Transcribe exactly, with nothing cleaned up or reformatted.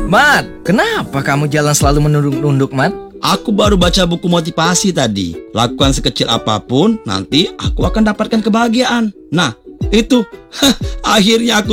Mat, kenapa kamu jalan selalu menunduk-nunduk, Mat? Aku baru baca buku motivasi tadi. Lakukan sekecil apapun, nanti aku akan dapatkan kebahagiaan. Nah, itu. Akhirnya aku